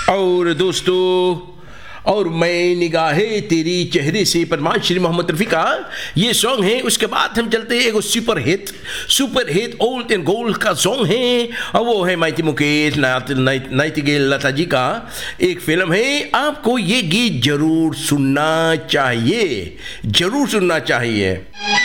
और दोस्तों, और मैं निगाहे तेरी चेहरे से परमान श्री मोहम्मद रफ़ी का ये सॉन्ग है। उसके बाद हम चलते हैं एक super hit old and gold का सॉन्ग है, और वो है माइती मुकेश नाइटिंगेल लता जी का एक फिल्म है। आपको ये गीत जरूर सुनना चाहिए, जरूर सुनना चाहिए।